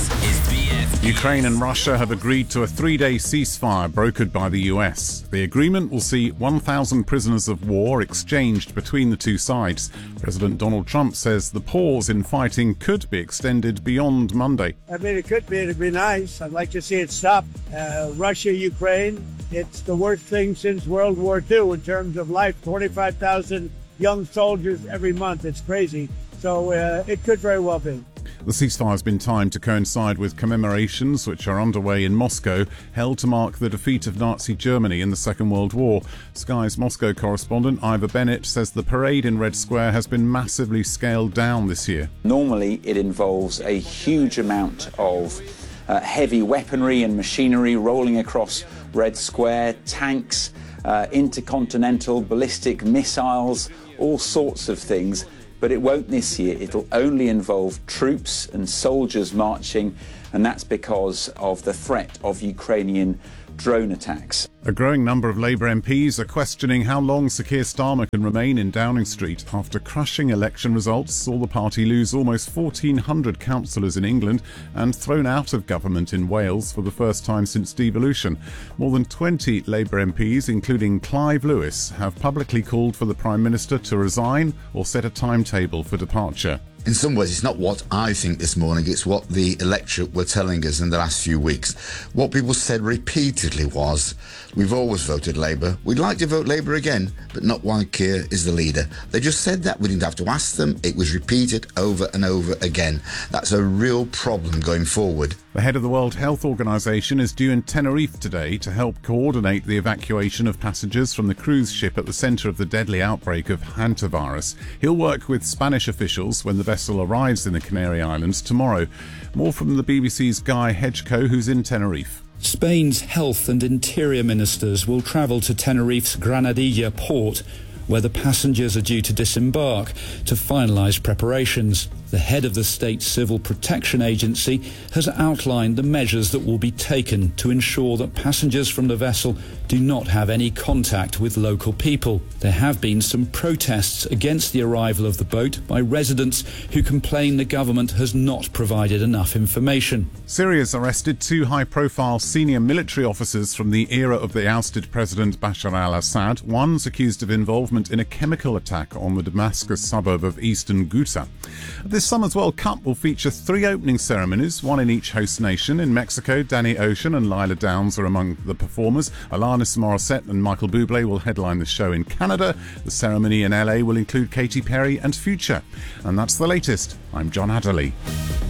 is BFBS. Ukraine and Russia have agreed to a 3-day ceasefire brokered by the US. The agreement will see 1,000 prisoners of war exchanged between the two sides. President Donald Trump says the pause in fighting could be extended beyond Monday. I mean, it could be. It'd be nice. I'd like to see it stop. Russia, Ukraine, it's the worst thing since World War II in terms of life. 25,000 young soldiers every month. It's crazy. So it could very well be. The ceasefire has been timed to coincide with commemorations which are underway in Moscow, held to mark the defeat of Nazi Germany in the Second World War. Sky's Moscow correspondent Ivor Bennett says the parade in Red Square has been massively scaled down this year. Normally it involves a huge amount of heavy weaponry and machinery rolling across Red Square, tanks, intercontinental ballistic missiles, all sorts of things. But it won't this year. It'll only involve troops and soldiers marching, and that's because of the threat of Ukrainian drone attacks. A growing number of Labour MPs are questioning how long Sir Keir Starmer can remain in Downing Street after crushing election results saw the party lose almost 1,400 councillors in England and thrown out of government in Wales for the first time since devolution. More than 20 Labour MPs, including Clive Lewis, have publicly called for the Prime Minister to resign or set a timetable for departure. In some ways, it's not what I think this morning, it's what the electorate were telling us in the last few weeks. What people said repeatedly was, we've always voted Labour, we'd like to vote Labour again, but not while Keir is the leader. They just said that, we didn't have to ask them, it was repeated over and over again. That's a real problem going forward. The head of the World Health Organization is due in Tenerife today to help coordinate the evacuation of passengers from the cruise ship at the centre of the deadly outbreak of hantavirus. He'll work with Spanish officials when the vessel arrives in the Canary Islands tomorrow. More from the BBC's Guy Hedgecoe, who's in Tenerife. Spain's health and interior ministers will travel to Tenerife's Granadilla port, where the passengers are due to disembark, to finalise preparations. The head of the state's civil protection agency has outlined the measures that will be taken to ensure that passengers from the vessel do not have any contact with local people. There have been some protests against the arrival of the boat by residents who complain the government has not provided enough information. Syria's arrested 2 high-profile senior military officers from the era of the ousted President Bashar al-Assad. One's accused of involvement in a chemical attack on the Damascus suburb of eastern Ghouta. This summer's World Cup will feature 3 opening ceremonies, one in each host nation. In Mexico, Danny Ocean and Lila Downs are among the performers. Alanis Morissette and Michael Bublé will headline the show in Canada. The ceremony in LA will include Katy Perry and Future. And that's the latest. I'm John Adderley.